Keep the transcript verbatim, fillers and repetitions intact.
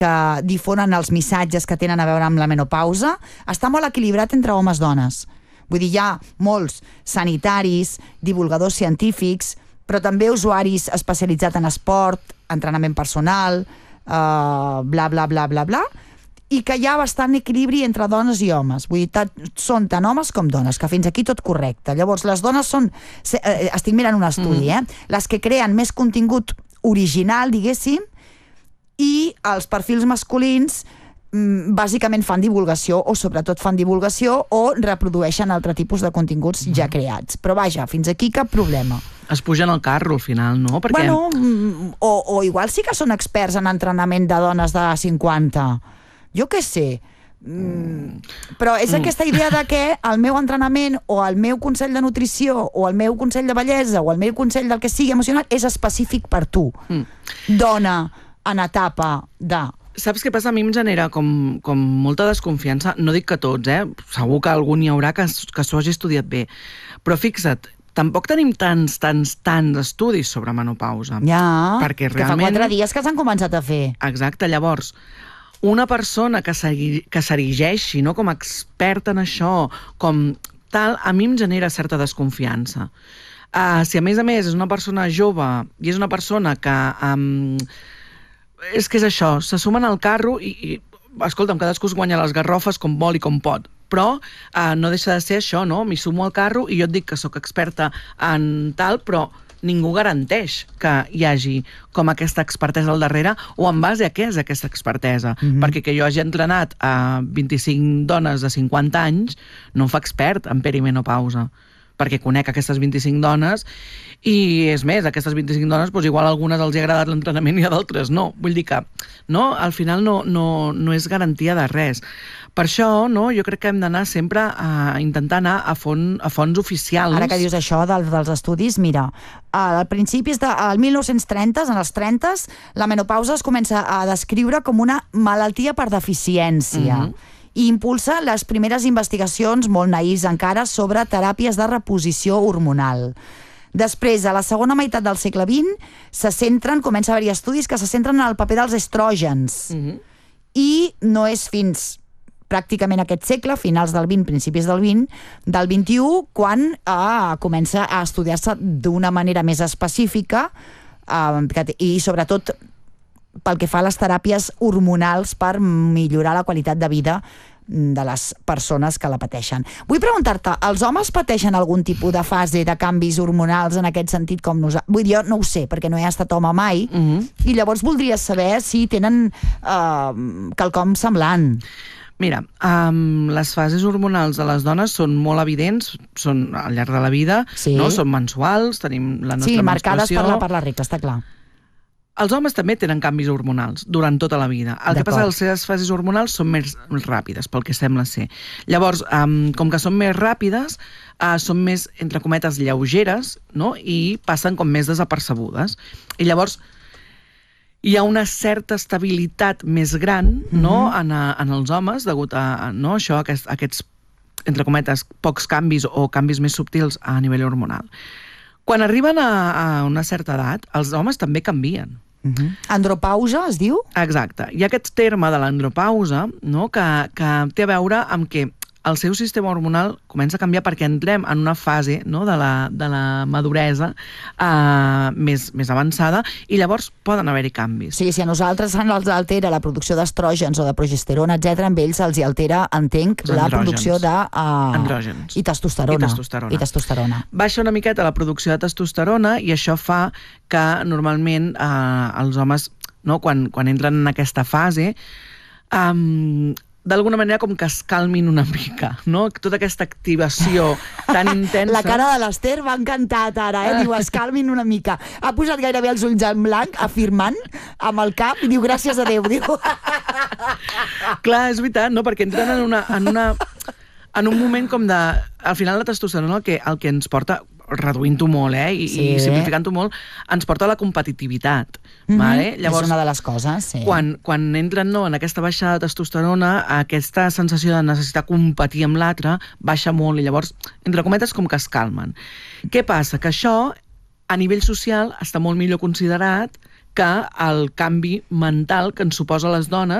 que difonen els missatges que tenen a veure amb la menopausa, està molt equilibrat entre homes i dones. Vull dir, hi ha molts sanitaris, divulgadors científics, però també usuaris especialitzats en esport, entrenament personal, uh, bla, bla, bla, bla, bla, i que hi ha bastant equilibri entre dones i homes. Vull dir, són tant homes com dones, que fins aquí tot correcte. Llavors, les dones són... Estic mirant un estudi, eh? Les que creen més contingut original, diguéssim, i els perfils masculins bàsicament fan divulgació o sobretot fan divulgació o reprodueixen altre tipus de continguts ja creats. Però vaja, fins aquí cap problema. Es pugen al carro al final, no? Perquè... Bueno, o, o igual sí que són experts en entrenament de dones de cinquanta. Jo què sé. Mm, però és aquesta idea de que el meu entrenament o el meu consell de nutrició o el meu consell de bellesa o el meu consell del que sigui emocional és específic per tu. Mm. Dona en etapa de... Saps què passa? A mi em genera com, com molta desconfiança. No dic que tots, eh? Segur que algun hi haurà que, que s'ho hagi estudiat bé. Però fixa't, tampoc tenim tants, tants, tants estudis sobre menopausa. Ja, perquè que realment... fa quatre dies que s'han començat a fer. Exacte, llavors, una persona que s'erigeixi, no, com a experta en això, com tal, a mi em genera certa desconfiança. Uh, si a més a més és una persona jove i és una persona que... Um, és que és això, se sumen al carro i, i escolta'm, cadascú es guanya les garrofes com vol i com pot, però eh, no deixa de ser això, no? M'hi sumo al carro i jo et dic que sóc experta en tal, però ningú garanteix que hi hagi com aquesta expertesa al darrere o en base a què és aquesta expertesa. Mm-hmm. Perquè que jo hagi entrenat a vint-i-cinc dones de cinquanta anys no em fa expert en perimenopausa, perquè conec aquestes vint-i-cinc dones i, és més, aquestes vint-i-cinc dones, doncs igual a algunes els ha agradat l'entrenament i a d'altres no. Vull dir que, no, al final no, no, no és garantia de res. Per això, no, jo crec que hem d'anar sempre a intentar anar a, font, a fonts oficials. Ara que dius això dels, dels estudis, mira, al principi, al mil nou-cents trenta, en els trenta, la menopausa es comença a descriure com una malaltia per deficiència. Mm-hmm. I impulsa les primeres investigacions, molt naïs encara, sobre teràpies de reposició hormonal. Després, a la segona meitat del segle vint, se centren, comença a haver-hi estudis que se centren en el paper dels estrògens. Mm-hmm. I no és fins pràcticament aquest segle, finals del vint, principis del vint, del vint-i-u, quan ah, comença a estudiar-se d'una manera més específica eh, i sobretot pel que fa a les teràpies hormonals per millorar la qualitat de vida de les persones que la pateixen. Vull preguntar-te, els homes pateixen algun tipus de fase de canvis hormonals en aquest sentit com nosaltres? Vull dir, jo no ho sé, perquè no he estat home mai, mm-hmm. i llavors voldria saber si tenen uh, quelcom semblant. Mira, um, les fases hormonals de les dones són molt evidents, són al llarg de la vida, sí. No? Són mensuals, tenim la nostra sí, menstruació... marcades per la, per la regla, està clar. Els homes també tenen canvis hormonals durant tota la vida. El que passa és que les seves fases hormonals són més ràpides, pel que sembla ser. Llavors, um, com que són més ràpides, uh, són més, entre cometes, lleugeres, no? I passen com més desapercebudes. I llavors hi ha una certa estabilitat més gran, mm-hmm. no? en, a, en els homes, degut a, no? Això, aquest, aquests, entre cometes, pocs canvis o canvis més subtils a nivell hormonal. Quan arriben a, a una certa edat, els homes també canvien. Uh-huh. Andropausa, es diu? Exacte. Hi ha aquest terme de l'andropausa, no? que, que té a veure amb que el seu sistema hormonal comença a canviar perquè entrem en una fase, no? de, la, de la maduresa uh, més, més avançada i llavors poden haver-hi canvis. Sí, si a nosaltres ens altera la producció d'estrògens o de progesterona, etcètera, amb ells els hi altera, entenc, la producció de... Uh, andrògens. I testosterona. I testosterona. I testosterona. Baixa una miqueta la producció de testosterona i això fa que normalment uh, els homes, no? quan, quan entren en aquesta fase... Um, d'alguna manera com que es calmin una mica, no? Tota aquesta activació tan intensa... La cara de l'Ester m'ha encantat ara, eh? Diu, es calmin una mica. Ha posat gairebé els ulls en blanc, afirmant, amb el cap, i diu, gràcies a Déu, diu. Clar, és veritat, no? Perquè entren en una... En una en un moment com de... Al final la testosterona el que, el que ens porta, reduint-ho molt, eh? I, sí. i simplificant-ho molt, ens porta a la competitivitat. Mm-hmm. Vale? Llavors, és una de les coses, sí. Quan, quan entren no, en aquesta baixa de testosterona, aquesta sensació de necessitar competir amb l'altre baixa molt i llavors, entre cometes, com que es calmen. Què passa? Que això, a nivell social, està molt millor considerat que el canvi mental que ens suposa a les dones